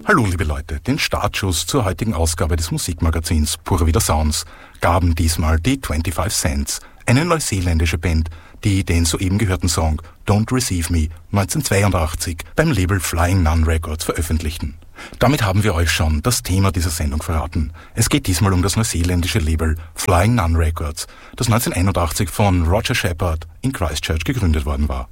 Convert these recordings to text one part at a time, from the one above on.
Hallo liebe Leute, den Startschuss zur heutigen Ausgabe des Musikmagazins Pura Vida Sounds gaben diesmal die 25 Cents, eine neuseeländische Band, die den soeben gehörten Song Don't Receive Me 1982 beim Label Flying Nun Records veröffentlichten. Damit haben wir euch schon das Thema dieser Sendung verraten. Es geht diesmal um das neuseeländische Label Flying Nun Records, das 1981 von Roger Shepard in Christchurch gegründet worden war.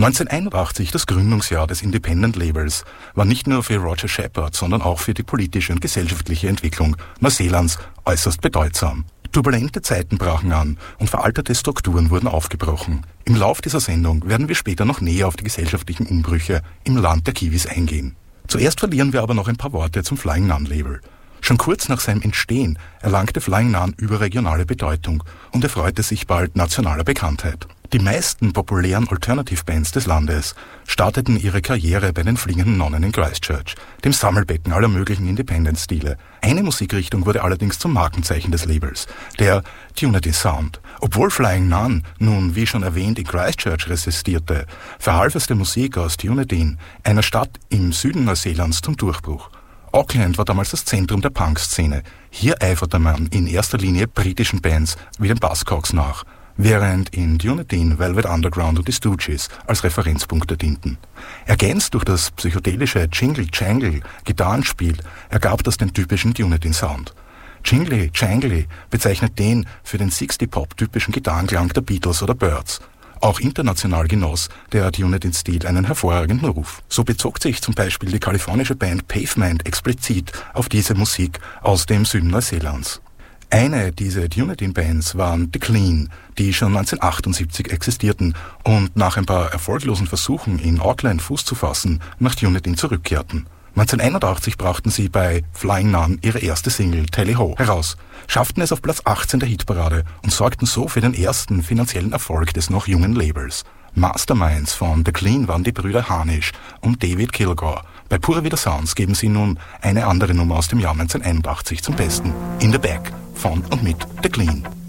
1981, das Gründungsjahr des Independent-Labels, war nicht nur für Roger Shepard, sondern auch für die politische und gesellschaftliche Entwicklung Neuseelands äußerst bedeutsam. Turbulente Zeiten brachen an und veraltete Strukturen wurden aufgebrochen. Im Lauf dieser Sendung werden wir später noch näher auf die gesellschaftlichen Umbrüche im Land der Kiwis eingehen. Zuerst verlieren wir aber noch ein paar Worte zum Flying Nun Label. Schon kurz nach seinem Entstehen erlangte Flying Nun überregionale Bedeutung und erfreute sich bald nationaler Bekanntheit. Die meisten populären Alternative-Bands des Landes starteten ihre Karriere bei den Fliegenden Nonnen in Christchurch, dem Sammelbecken aller möglichen Independent-Stile. Eine Musikrichtung wurde allerdings zum Markenzeichen des Labels, der Unity Sound. Obwohl Flying Nun nun, wie schon erwähnt, in Christchurch resistierte, verhalf es der Musik aus Dunedin, einer Stadt im Süden Neuseelands, zum Durchbruch. Auckland war damals das Zentrum der Punk-Szene. Hier eiferte man in erster Linie britischen Bands wie den Buzzcocks nach, während in Dunedin Velvet Underground und die Stooges als Referenzpunkte dienten. Ergänzt durch das psychedelische Jingle-Jangle-Gitarrenspiel ergab das den typischen Dunedin-Sound. Jingle-Jangle bezeichnet den für den 60-Pop-typischen Gitarrenklang der Beatles oder Byrds. Auch international genoss der Dunedin-Stil einen hervorragenden Ruf. So bezog sich zum Beispiel die kalifornische Band Pavement explizit auf diese Musik aus dem Süden Neuseelands. Eine dieser Dunedin-Bands waren The Clean, die schon 1978 existierten und nach ein paar erfolglosen Versuchen in Auckland Fuß zu fassen, nach Dunedin zurückkehrten. 1981 brachten sie bei Flying Nun ihre erste Single Tally Ho heraus, schafften es auf Platz 18 der Hitparade und sorgten so für den ersten finanziellen Erfolg des noch jungen Labels. Masterminds von The Clean waren die Brüder Harnish und David Kilgore. Bei Pura Vida Sounds geben sie nun eine andere Nummer aus dem Jahr 1981 zum Besten. In the Back von und mit The Clean.